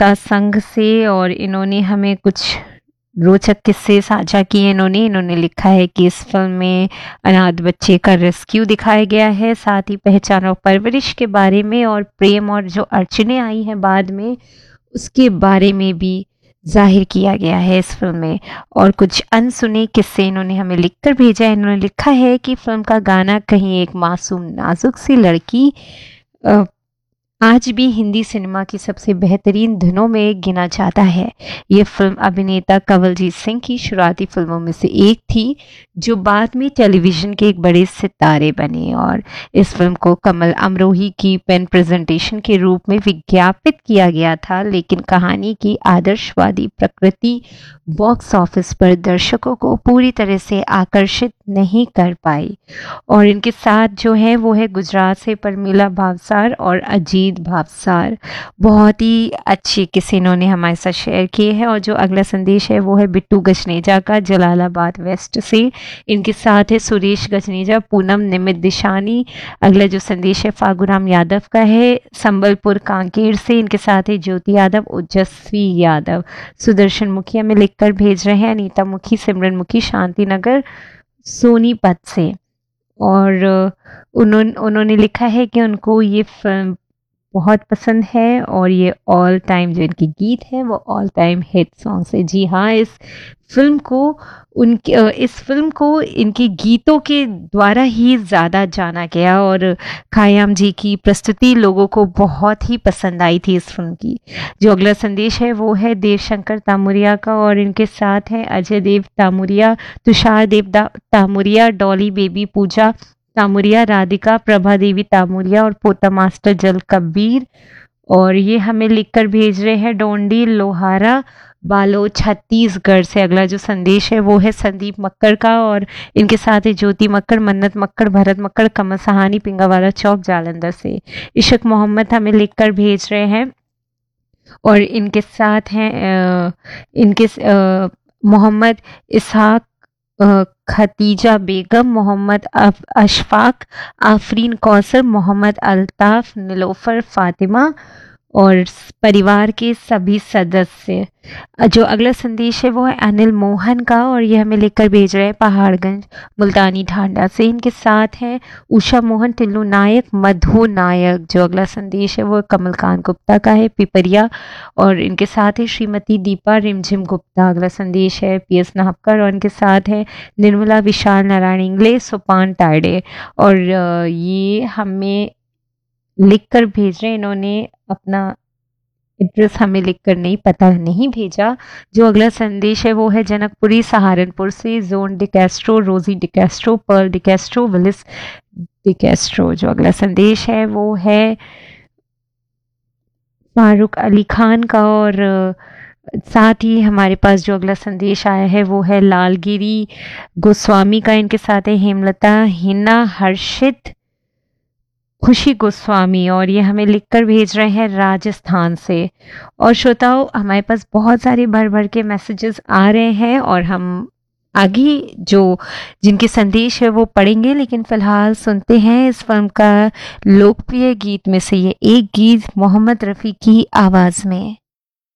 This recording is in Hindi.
श्रोता संघ से और इन्होंने हमें कुछ रोचक किस्से साझा किए। इन्होंने लिखा है कि इस फिल्म में अनाथ बच्चे का रेस्क्यू दिखाया गया है, साथ ही पहचान और परवरिश के बारे में और प्रेम और जो अड़चनें आई हैं बाद में उसके बारे में भी जाहिर किया गया है इस फिल्म में। और कुछ अनसुने किस्से इन्होंने हमें लिखकर भेजा है। इन्होंने लिखा है कि फिल्म का गाना कहीं एक मासूम नाजुक सी लड़की आज भी हिंदी सिनेमा की सबसे बेहतरीन धुनों में गिना जाता है। ये फिल्म अभिनेता कंवलजीत सिंह की शुरुआती फिल्मों में से एक थी जो बाद में टेलीविजन के एक बड़े सितारे बने और इस फिल्म को कमल अमरोही की पेन प्रेजेंटेशन के रूप में विज्ञापित किया गया था, लेकिन कहानी की आदर्शवादी प्रकृति बॉक्स ऑफिस पर दर्शकों को पूरी तरह से आकर्षित नहीं कर पाई। और इनके साथ जो है वो है गुजरात से परमिला भावसार और अजीत भावसार। बहुत ही अच्छे किस्से इन्होंने हमारे साथ शेयर किए हैं। और जो अगला संदेश है वो है बिट्टू गजनेजा का जलालाबाद वेस्ट से। इनके साथ है सुरेश गजनेजा, पूनम निमित दिशानी। अगला जो संदेश है फागुराम यादव का है संबलपुर कांकेर से। इनके साथ है ज्योति यादव, ओजस्वी यादव, सुदर्शन मुखिया में लिखकर भेज रहे हैं, अनीता मुखी, सिमरन मुखी, शांति नगर सोनीपत से। और उन्होंने लिखा है कि उनको ये फिल्म बहुत पसंद है और ये ऑल टाइम जो इनकी गीत है वो ऑल टाइम हिट सॉन्ग है। जी हाँ, इस फिल्म को इनके गीतों के द्वारा ही ज़्यादा जाना गया और खयाम जी की प्रस्तुति लोगों को बहुत ही पसंद आई थी इस फिल्म की। जो अगला संदेश है वो है देवशंकर तामुरिया का और इनके साथ है अजय देव तामुरिया, तुषार देव तामुरिया, डॉली बेबी पूजा तामुरिया, राधिका प्रभा देवी तामुरिया और पोता मास्टर जल कबीर। और ये हमें लिखकर भेज रहे हैं डोंडी लोहारा बालो छत्तीसगढ़ से। अगला जो संदेश है वो है संदीप मक्कर का और इनके साथ है ज्योति मक्कर, मन्नत मक्कर, भरत मक्कर, कमल सहानी, पिंगावाला चौक जालंधर से। इशक मोहम्मद हमें लिखकर भेज रहे हैं और इनके साथ हैं मोहम्मद इसहाक, खतीजा बेगम, मोहम्मद अशफाक, आफरीन कौसर, मोहम्मद अल्ताफ, नीलोफर फातिमा और परिवार के सभी सदस्य। जो अगला संदेश है वो है अनिल मोहन का और ये हमें लिखकर भेज रहे हैं पहाड़गंज मुल्तानी ढांडा से। इनके साथ हैं उषा मोहन, टिल्लू नायक, मधु नायक। जो अगला संदेश है वो कमलकांत गुप्ता का है पिपरिया और इनके साथ है श्रीमती दीपा रिमझिम गुप्ता। अगला संदेश है पीएस नाहपकर और इनके साथ है निर्मला विशाल नारायण इंग्ले, सुपान टाइडे। और ये हमें लिखकर भेज रहे हैं, इन्होंने अपना एड्रेस हमें लिखकर पता नहीं भेजा। जो अगला संदेश है वो है जनकपुरी सहारनपुर से, जोन डिकैस्ट्रो, रोजी डिकैस्ट्रो, पर्ल डिकैस्ट्रो, विलिस डिकैस्ट्रो। जो अगला संदेश है वो है फारूक अली खान का और साथ ही हमारे पास जो अगला संदेश आया है वो है लालगिरी गोस्वामी का। इनके साथ है हेमलता, हिना, हर्षित, खुशी गोस्वामी और ये हमें लिखकर भेज रहे हैं राजस्थान से। और श्रोताओं, हमारे पास बहुत सारे भर भर के मैसेजेस आ रहे हैं और हम आगे जो जिनके संदेश है वो पढ़ेंगे, लेकिन फिलहाल सुनते हैं इस फिल्म का लोकप्रिय गीत में से ये एक गीत मोहम्मद रफ़ी की आवाज़ में।